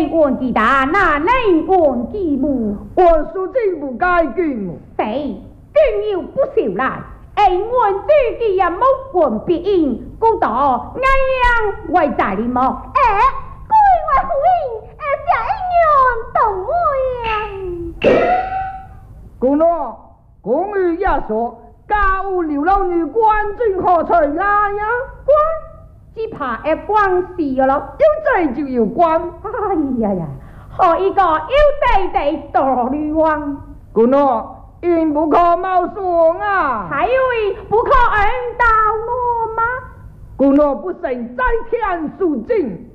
你问其大，那你问其母？ 我属真不该君。 谁？君又不少来，我自己也冇问别人，故道那样为在你么？ 归我父应，下一年同我呀。 姑诺，公寓也说，家务刘老女官军何才来呀？ 官，只怕要官事了。 要制就要官。 哎呀呀，何一个要地地大女王？ 姑诺。因不可冒爽啊！ 还为不可恩到我吗？ 姑诺不成在天属境，